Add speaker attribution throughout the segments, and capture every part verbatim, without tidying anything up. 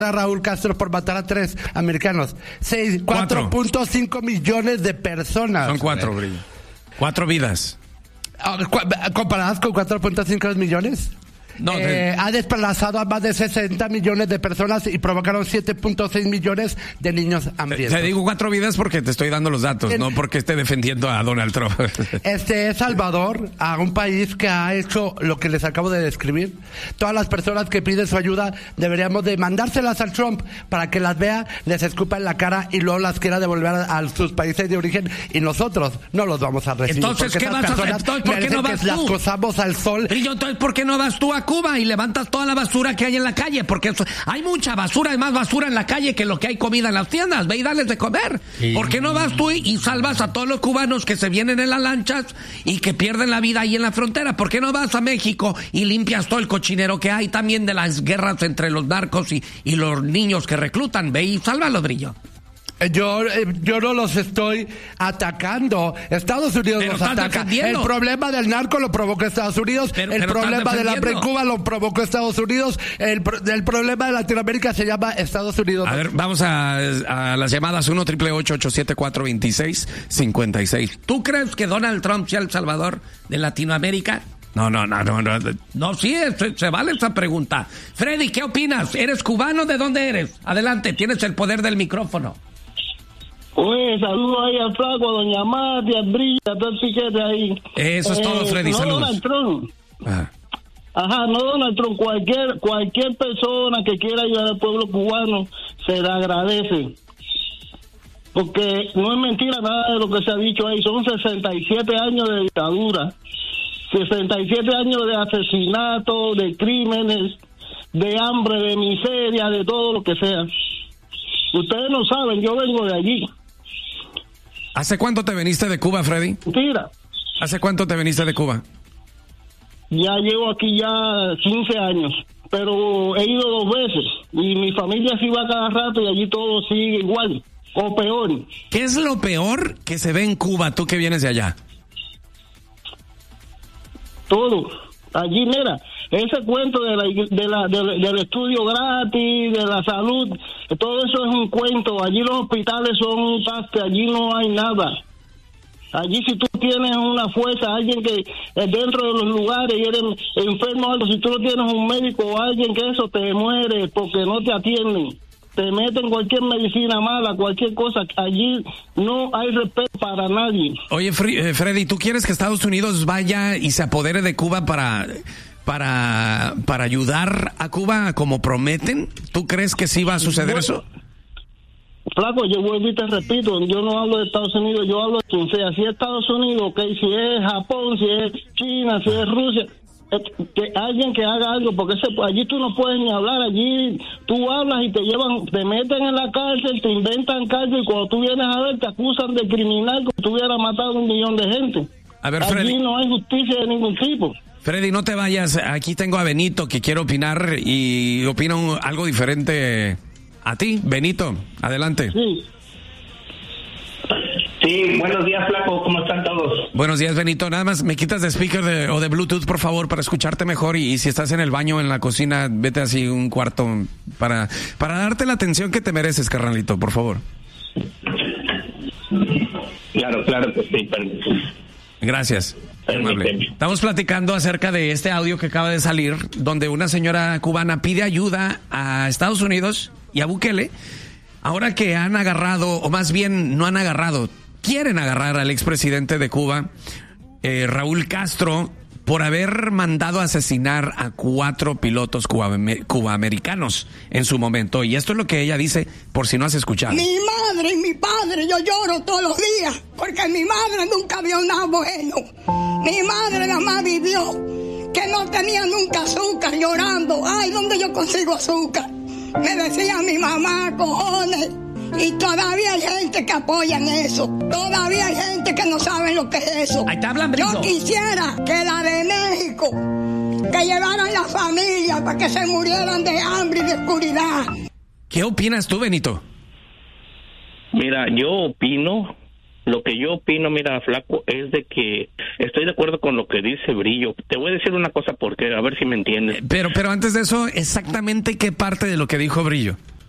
Speaker 1: a Raúl Castro por matar a tres americanos. Seis, cuatro punto cinco millones de personas.
Speaker 2: Son cuatro, Brillo. Cuatro vidas.
Speaker 1: ¿Comparadas con cuatro punto cinco millones?
Speaker 2: No,
Speaker 1: eh,
Speaker 2: de...
Speaker 1: ha desplazado a más de sesenta millones de personas y provocaron siete punto seis millones de niños hambrientos.
Speaker 2: Te digo cuatro vidas porque te estoy dando los datos, en... no porque esté defendiendo a Donald Trump.
Speaker 1: Este es Salvador, a un país que ha hecho lo que les acabo de describir. Todas las personas que piden su ayuda deberíamos de mandárselas al Trump para que las vea, les escupa en la cara y luego las quiera devolver a, a sus países de origen, y nosotros no los vamos a recibir.
Speaker 2: Entonces, ¿qué vas a hacer? Entonces, ¿por qué no vas
Speaker 1: que
Speaker 2: tú?
Speaker 1: las cosamos al sol.
Speaker 2: Brillo, entonces, ¿por qué no vas tú a Cuba y levantas toda la basura que hay en la calle? Porque eso, hay mucha basura, hay más basura en la calle que lo que hay comida en las tiendas. Ve y dales de comer. Sí. ¿Por qué no vas tú y, y salvas a todos los cubanos que se vienen en las lanchas y que pierden la vida ahí en la frontera? ¿Por qué no vas a México y limpias todo el cochinero que hay también de las guerras entre los narcos y, y los niños que reclutan? Ve y sálvalo, Brillo.
Speaker 1: Yo, yo no los estoy atacando. Estados Unidos
Speaker 2: pero
Speaker 1: los ataca. El problema del narco lo provocó Estados Unidos.
Speaker 2: Pero,
Speaker 1: el
Speaker 2: pero
Speaker 1: problema del hambre en Cuba lo provocó Estados Unidos. El, el problema de Latinoamérica se llama Estados Unidos.
Speaker 2: A ver, vamos a, a las llamadas uno triple ocho ocho siete cuatro dos seis cinco seis. ¿Tú crees que Donald Trump sea el salvador de Latinoamérica? No, no, no, no, no. No, sí, se, se vale esa pregunta. Freddy, ¿qué opinas? ¿Eres cubano? ¿De dónde eres? Adelante, tienes el poder del micrófono.
Speaker 3: Oye, saludo ahí al Flaco, a Doña Mati, al Brillo, a todo el piquete ahí.
Speaker 2: Eso es eh, todo, Freddy,
Speaker 3: no
Speaker 2: saludos.
Speaker 3: Donald Trump.
Speaker 2: Ajá.
Speaker 3: Ajá, no Donald Trump, cualquier, cualquier persona que quiera ayudar al pueblo cubano se le agradece. Porque no es mentira nada de lo que se ha dicho ahí, son sesenta y siete años de dictadura, sesenta y siete años de asesinato, de crímenes, de hambre, de miseria, de todo lo que sea. Ustedes no saben, yo vengo de allí.
Speaker 2: ¿Hace cuánto te viniste de Cuba, Freddy?
Speaker 3: Mentira.
Speaker 2: ¿Hace cuánto te viniste de Cuba?
Speaker 3: Ya llevo aquí ya quince años, pero he ido dos veces y mi familia sí va cada rato y allí todo sigue igual o peor.
Speaker 2: ¿Qué es lo peor que se ve en Cuba, tú que vienes de allá?
Speaker 3: Todo. Allí, mira, ese cuento de la, de la, de, del estudio gratis, de la salud, todo eso es un cuento. Allí los hospitales son un paste, allí no hay nada. Allí si tú tienes una fuerza, alguien que dentro de los lugares y eres enfermo o algo, si tú no tienes un médico o alguien que eso te muere porque no te atienden, te meten cualquier medicina mala, cualquier cosa, allí no hay respeto para nadie.
Speaker 2: Oye, Freddy, ¿tú quieres que Estados Unidos vaya y se apodere de Cuba para... para para ayudar a Cuba como prometen? ¿Tú crees que sí va a suceder bueno, eso?
Speaker 3: Flaco, yo vuelvo y te repito, yo no hablo de Estados Unidos, yo hablo de quien sea. Si es Estados Unidos, ok, si es Japón, si es China, si es Rusia, que alguien que haga algo, porque ese, allí tú no puedes ni hablar, allí tú hablas y te llevan, te meten en la cárcel, te inventan cárcel y cuando tú vienes a ver te acusan de criminal como si tú hubieras matado a un millón de gente.
Speaker 2: A ver,
Speaker 3: allí
Speaker 2: Freddy,
Speaker 3: no hay justicia de ningún tipo.
Speaker 2: Freddy, no te vayas, aquí tengo a Benito que quiere opinar y opina un, algo diferente a ti. Benito, adelante.
Speaker 3: Sí.
Speaker 4: Sí, buenos días, Flaco, ¿cómo están todos?
Speaker 2: Buenos días, Benito, nada más me quitas de speaker de, o de Bluetooth, por favor, para escucharte mejor, y, y si estás en el baño, en la cocina, vete así un cuarto para, para darte la atención que te mereces, carnalito, por favor.
Speaker 4: Claro, claro que sí, permíteme.
Speaker 2: Gracias. Amable. Estamos platicando acerca de este audio que acaba de salir, donde una señora cubana pide ayuda a Estados Unidos y a Bukele, ahora que han agarrado, o más bien no han agarrado, quieren agarrar al expresidente de Cuba, eh, Raúl Castro, por haber mandado asesinar a cuatro pilotos cubaamericanos en su momento. Y esto es lo que ella dice, por si no has escuchado.
Speaker 5: Mi madre y mi padre, yo lloro todos los días, porque mi madre nunca vio nada bueno. Mi madre nada más vivió que no tenía nunca azúcar, llorando. Ay, ¿dónde yo consigo azúcar? Me decía mi mamá, cojones. Y todavía hay gente que apoya en eso. Todavía hay gente que no sabe lo que es eso.
Speaker 2: Ahí te hablan, Brizo.
Speaker 5: Yo quisiera que la de México, que llevaran la familia para que se murieran de hambre y de oscuridad.
Speaker 2: ¿Qué opinas tú, Benito?
Speaker 4: Mira, yo opino, lo que yo opino, mira, Flaco, es de que estoy de acuerdo con lo que dice Brillo. Te voy a decir una cosa porque, a ver si me entiendes.
Speaker 2: Pero, pero antes de eso, exactamente qué parte de lo que dijo Brillo.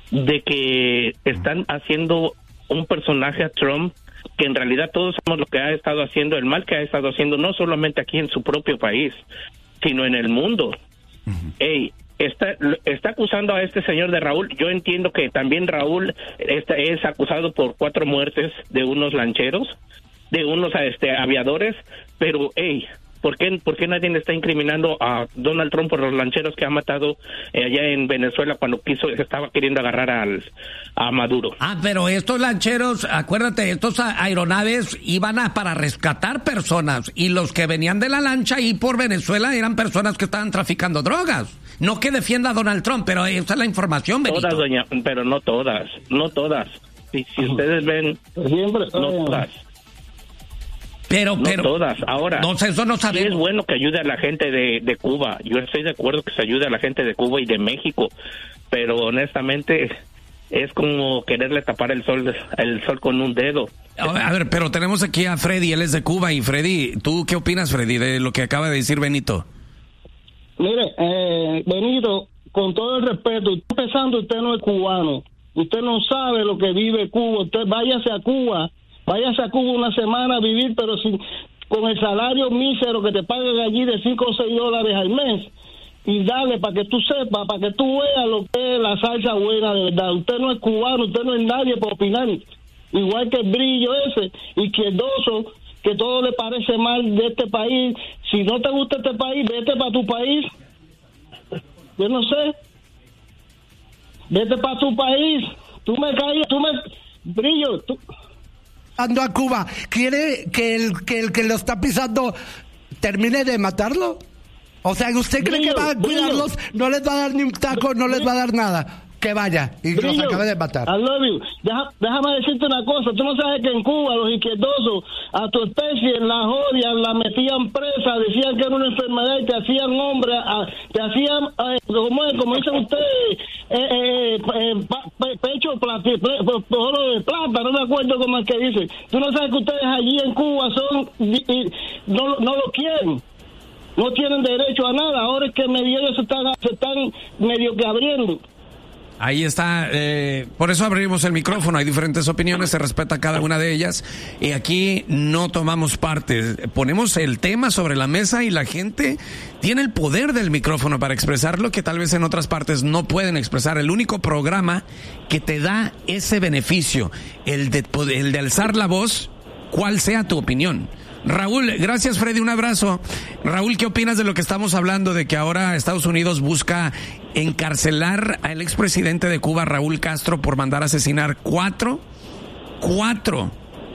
Speaker 4: de que están haciendo un personaje a Trump, que en realidad todos sabemos lo que ha estado haciendo, el mal que ha estado haciendo, no solamente aquí en su propio país, sino en el mundo. Uh-huh. Ey, está, está acusando a este señor de Raúl. Yo entiendo que también Raúl está, es acusado por cuatro muertes de unos lancheros, de unos este, aviadores, pero, hey, ¿Por qué, ¿Por qué nadie le está incriminando a Donald Trump por los lancheros que ha matado eh, allá en Venezuela cuando quiso, estaba queriendo agarrar al, a Maduro?
Speaker 2: Ah, pero estos lancheros, acuérdate, estos aeronaves iban a para rescatar personas, y los que venían de la lancha y por Venezuela eran personas que estaban traficando drogas. No que defienda a Donald Trump, pero esa es la información, Benito.
Speaker 4: Todas, doña, pero no todas, no todas. Si, si ustedes ven, siempre, no todas.
Speaker 2: Pero,
Speaker 4: no
Speaker 2: pero,
Speaker 4: todas. Ahora,
Speaker 2: no, eso no sabemos.
Speaker 4: Sí es bueno que ayude a la gente de, de Cuba. Yo estoy de acuerdo que se ayude a la gente de Cuba y de México, pero honestamente es como quererle tapar el sol, el sol con un dedo.
Speaker 2: A ver, pero tenemos aquí a Freddy, él es de Cuba. Y Freddy, ¿tú qué opinas, Freddy, de lo que acaba de decir Benito?
Speaker 3: Mire, eh, Benito, con todo el respeto, empezando, usted no es cubano. Usted no sabe lo que vive Cuba. Usted váyase a Cuba. Váyase a Cuba una semana a vivir, pero sin, con el salario mísero que te pagan allí de cinco o seis dólares al mes. Y dale, para que tú sepas, para que tú veas lo que es la salsa buena de verdad. Usted no es cubano, usted no es nadie para opinar. Igual que el brillo ese, izquierdoso, que todo le parece mal de este país. Si no te gusta este país, vete para tu país. Yo no sé. Vete para tu país. Tú me caes, tú me... Brillo, tú...
Speaker 1: Ando a Cuba, ¿quiere que el que el que lo está pisando termine de matarlo? O sea, ¿usted cree brillo, que va a cuidarlos? Brillo. No les va a dar ni un taco, no les va a dar nada. Que vaya y brillo, los acabe de matar.
Speaker 3: I love you. Deja, déjame decirte una cosa. Tú no sabes que en Cuba los izquierdosos a tu especie la jodían, la metían presa, decían que era una enfermedad y te hacían hombre, a, te hacían, eh, como, como dicen ustedes, eh, eh, eh, pe, pecho plata, oro de plata, no me acuerdo cómo es que dice. Tú no sabes que ustedes allí en Cuba son, y, y, no, no lo quieren. No tienen derecho a nada. Ahora es que medio ellos se están, se están medio que abriendo.
Speaker 2: Ahí está, eh, por eso abrimos el micrófono, hay diferentes opiniones, se respeta cada una de ellas, y aquí no tomamos parte, ponemos el tema sobre la mesa y la gente tiene el poder del micrófono para expresar lo que tal vez en otras partes no pueden expresar. El único programa que te da ese beneficio, el de, el de alzar la voz, cual sea tu opinión. Raúl, gracias Freddy, un abrazo. Raúl, ¿qué opinas de lo que estamos hablando, de que ahora Estados Unidos busca encarcelar al expresidente de Cuba, Raúl Castro, por mandar a asesinar cuatro, cuatro,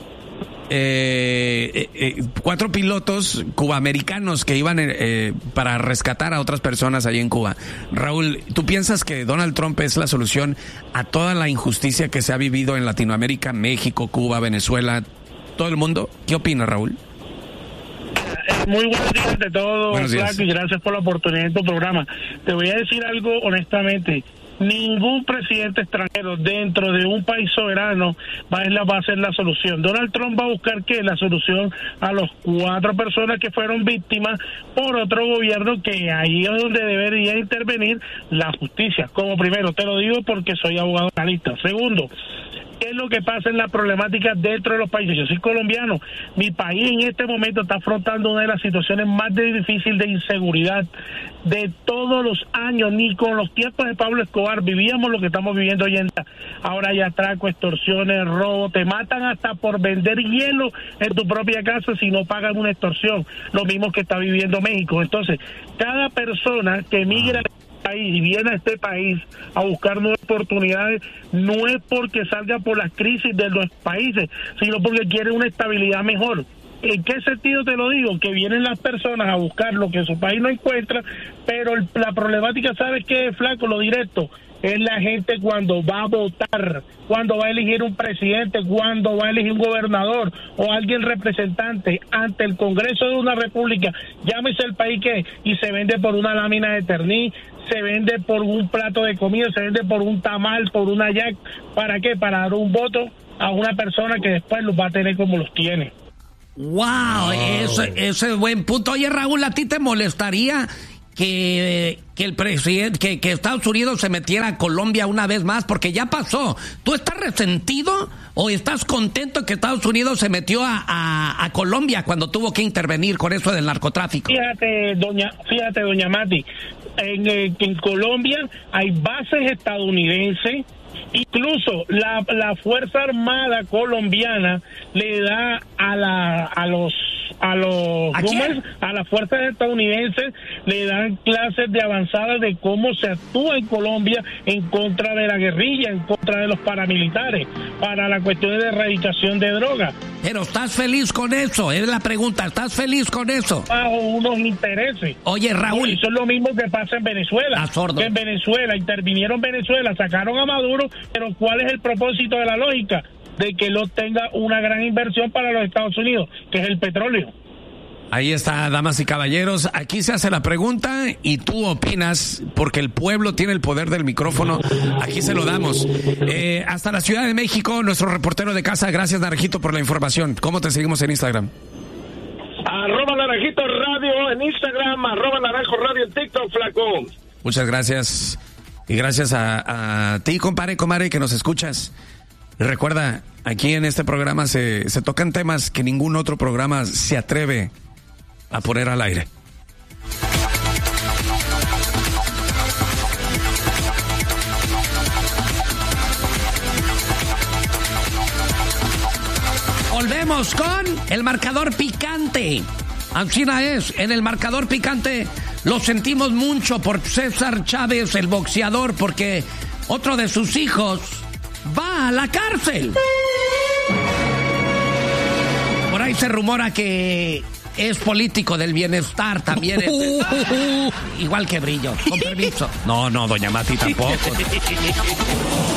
Speaker 2: eh, eh, eh, cuatro pilotos cubaamericanos que iban eh, para rescatar a otras personas allí en Cuba? Raúl, ¿tú piensas que Donald Trump es la solución a toda la injusticia que se ha vivido en Latinoamérica, México, Cuba, Venezuela, todo el mundo? ¿Qué opinas, Raúl?
Speaker 6: Muy buenos días de todos, Flaco, y gracias por la oportunidad de tu programa. Te voy a decir algo honestamente. Ningún presidente extranjero dentro de un país soberano va a, va a ser la solución. Donald Trump va a buscar que la solución a las cuatro personas que fueron víctimas por otro gobierno, que ahí es donde debería intervenir la justicia. Como primero, te lo digo porque soy abogado penalista. Segundo, ¿qué es lo que pasa en la problemática dentro de los países? Yo soy colombiano. Mi país en este momento está afrontando una de las situaciones más difíciles de inseguridad de todos los años. Ni con los tiempos de Pablo Escobar vivíamos lo que estamos viviendo hoy en día. Ahora hay atraco, extorsiones, robo, te matan hasta por vender hielo en tu propia casa si no pagan una extorsión. Lo mismo que está viviendo México. Entonces, cada persona que migra país y viene a este país a buscar nuevas oportunidades, no es porque salga por las crisis de los países, sino porque quiere una estabilidad mejor. ¿En qué sentido te lo digo? Que vienen las personas a buscar lo que su país no encuentra, pero el, la problemática, ¿sabes qué, Flaco? Lo directo, es la gente cuando va a votar, cuando va a elegir un presidente, cuando va a elegir un gobernador o alguien representante ante el Congreso de una república, llámese el país que, y se vende por una lámina de ternís, se vende por un plato de comida, se vende por un tamal, por una yac. ¿Para qué? Para dar un voto a una persona que después los va a tener como los tiene.
Speaker 2: Wow, wow. Ese, ese es buen punto. Oye, Raúl, ¿a ti te molestaría que, que el presidente, que, que Estados Unidos se metiera a Colombia una vez más, porque ya pasó. ¿Tú estás resentido o estás contento que Estados Unidos se metió a, a, a Colombia cuando tuvo que intervenir con eso del narcotráfico?
Speaker 6: Fíjate, doña, fíjate, doña Mati, en, en Colombia hay bases estadounidenses. Incluso la, la Fuerza Armada colombiana le da a la a los a los
Speaker 2: ¿A,
Speaker 6: ¿cómo es? A las fuerzas estadounidenses le dan clases de avanzadas de cómo se actúa en Colombia en contra de la guerrilla, en contra de los paramilitares, para la cuestión de erradicación de drogas.
Speaker 2: Pero ¿estás feliz con eso? Es la pregunta, ¿estás feliz con eso?
Speaker 6: Bajo unos intereses.
Speaker 2: Oye, Raúl.
Speaker 6: Eso es lo mismo que pasa en Venezuela. Que en Venezuela, intervinieron Venezuela, sacaron a Maduro, pero ¿cuál es el propósito de la lógica? De que lo tenga una gran inversión para los Estados Unidos, que es el petróleo.
Speaker 2: Ahí está, damas y caballeros. Aquí se hace la pregunta y tú opinas, porque el pueblo tiene el poder del micrófono. Aquí se lo damos. Eh, hasta la Ciudad de México, nuestro reportero de casa. Gracias, Naranjito, por la información. ¿Cómo te seguimos en Instagram?
Speaker 7: Arroba Naranjito Radio en Instagram, arroba Naranjo Radio en TikTok, flaco.
Speaker 2: Muchas gracias. Y gracias a, a ti, compadre, comadre, que nos escuchas. Y recuerda, aquí en este programa se, se tocan temas que ningún otro programa se atreve a poner al aire. Volvemos con el marcador picante. Ancina es, en el marcador picante lo sentimos mucho por César Chávez, el boxeador, porque otro de sus hijos va a la cárcel. Por ahí se rumora que es político del bienestar también. Este, igual que Brillo, con permiso. No, no, doña Mati tampoco.